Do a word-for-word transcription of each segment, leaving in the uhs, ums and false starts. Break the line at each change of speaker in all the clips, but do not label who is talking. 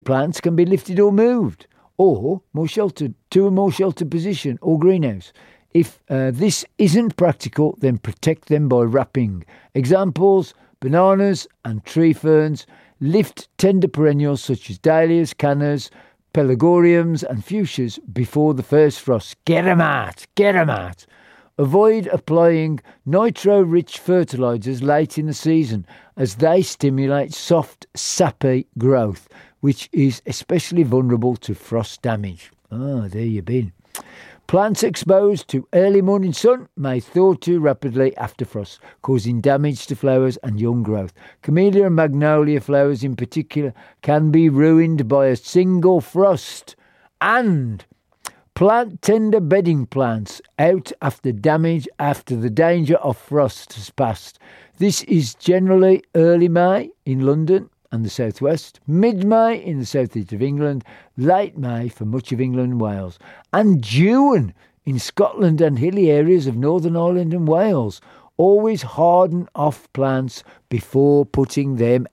Plants can be lifted or moved, or more sheltered to a more sheltered position or greenhouse. If uh, this isn't practical, then protect them by wrapping. Examples: bananas and tree ferns. Lift tender perennials such as dahlias, cannas, pelargoniums and fuchsias before the first frost. Get 'em out! Get 'em out! Avoid applying nitro-rich fertilisers late in the season, as they stimulate soft, sappy growth, which is especially vulnerable to frost damage. Ah, there you been. Plants exposed to early morning sun may thaw too rapidly after frost, causing damage to flowers and young growth. Camellia and magnolia flowers in particular can be ruined by a single frost. And plant tender bedding plants out after damage after the danger of frost has passed. This is generally early May in London and the southwest, mid-May in the southeast of England, late May for much of England and Wales, and June in Scotland and hilly areas of Northern Ireland and Wales. Always harden off plants before putting them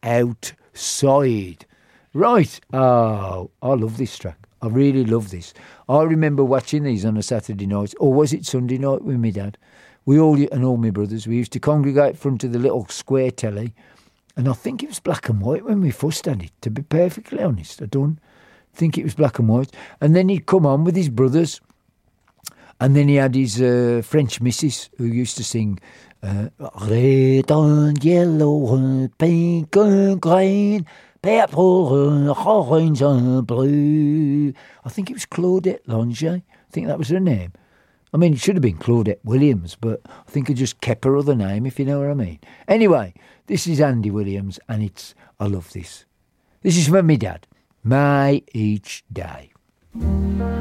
outside. Right. Oh, I love this track. I really love this. I remember watching these on a Saturday night, or was it Sunday night with my dad? We all, and all my brothers, we used to congregate in front of the little square telly, and I think it was black and white when we first had it, to be perfectly honest. I don't think it was black and white. And then he'd come on with his brothers, and then he had his uh, French missus who used to sing uh, red and yellow and pink and green, purple and orange and blue. I think it was Claudette Lange. I think that was her name. I mean, it should have been Claudette Williams, but I think I just kept her other name, if you know what I mean. Anyway, this is Andy Williams, and it's, I love this. This is from me dad. May each day.